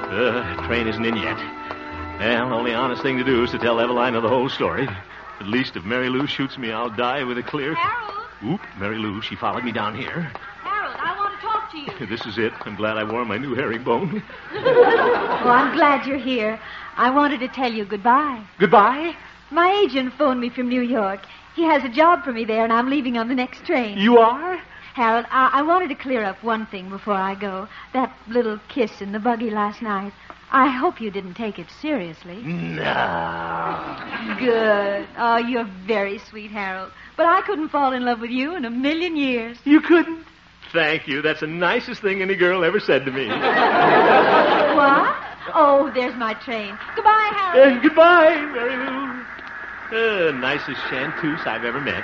Train isn't in yet. Well, the only honest thing to do is to tell Evelina the whole story. At least if Mary Lou shoots me, I'll die with a clear... Harold? Oop, Mary Lou, she followed me down here. Harold, I want to talk to you. This is it. I'm glad I wore my new herringbone. Oh, I'm glad you're here. I wanted to tell you goodbye. Goodbye? My agent phoned me from New York. He has a job for me there, and I'm leaving on the next train. You are? Harold, I wanted to clear up one thing before I go. That little kiss in the buggy last night. I hope you didn't take it seriously. No. Good. Oh, you're very sweet, Harold. But I couldn't fall in love with you in a million years. You couldn't? Thank you. That's the nicest thing any girl ever said to me. What? Oh, there's my train. Goodbye, Harold. Goodbye, Mary Lou. Nicest chanteuse I've ever met.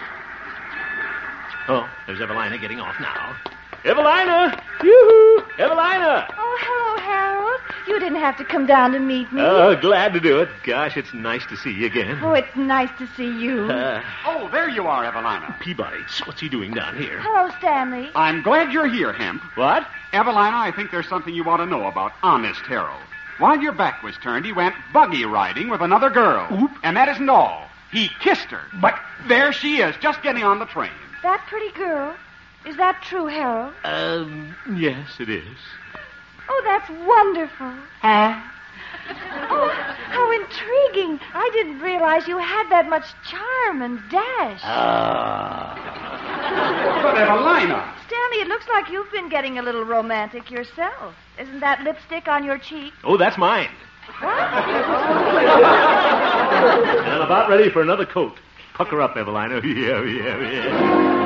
Oh, there's Evelina getting off now. Evelina! Yoo-hoo! Evelina! Oh, hello, Harold. You didn't have to come down to meet me. Oh, glad to do it. Gosh, it's nice to see you again. Oh, it's nice to see you. Oh, there you are, Evelina. Peabody, what's he doing down here? Hello, Stanley. I'm glad you're here, Hemp. What? Evelina, I think there's something you want to know about Honest Harold. While your back was turned, he went buggy riding with another girl. Oop. And that isn't all. He kissed her. But... There she is, just getting on the train. That pretty girl. Is that true, Harold? Yes, it is. Oh, that's wonderful. Huh? Oh, how intriguing. I didn't realize you had that much charm and dash. But, Evelina. Stanley, it looks like you've been getting a little romantic yourself. Isn't that lipstick on your cheek? Oh, that's mine. What? And I'm about ready for another coat. Pucker up, Evelina. Yeah.